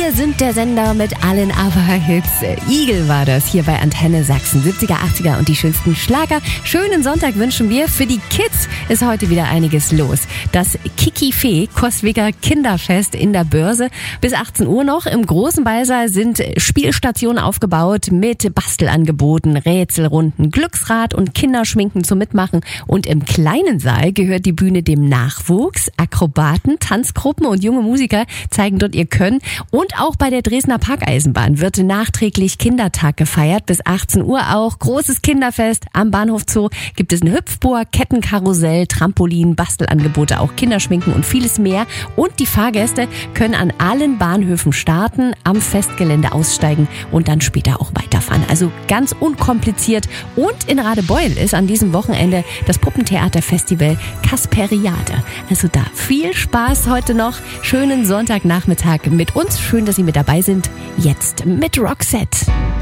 Wir sind der Sender mit allen Aberhits. Igel war das hier bei Antenne Sachsen. 70er, 80er und die schönsten Schlager. Schönen Sonntag wünschen wir. Für die Kids ist heute wieder einiges los. Das Kiki-Fee Coswiger Kinderfest in der Börse. Bis 18 Uhr noch. Im großen Ballsaal sind Spielstationen aufgebaut mit Bastelangeboten, Rätselrunden, Glücksrad und Kinderschminken zum Mitmachen. Und im kleinen Saal gehört die Bühne dem Nachwuchs. Akrobaten, Tanzgruppen und junge Musiker zeigen dort ihr Können. Und auch bei der Dresdner Parkeisenbahn wird nachträglich Kindertag gefeiert. Bis 18 Uhr auch. Großes Kinderfest am Bahnhof Zoo. Gibt es eine Hüpfburg, Kettenkarussell, Trampolin, Bastelangebote, auch Kinderschminken und vieles mehr. Und die Fahrgäste können an allen Bahnhöfen starten, am Festgelände aussteigen und dann später auch weiterfahren. Also ganz unkompliziert. Und in Radebeul ist an diesem Wochenende das Puppentheaterfestival Kasperiade. Also da viel Spaß heute noch. Schönen Sonntagnachmittag mit uns. Schön, dass Sie mit dabei sind. Jetzt mit Roxette.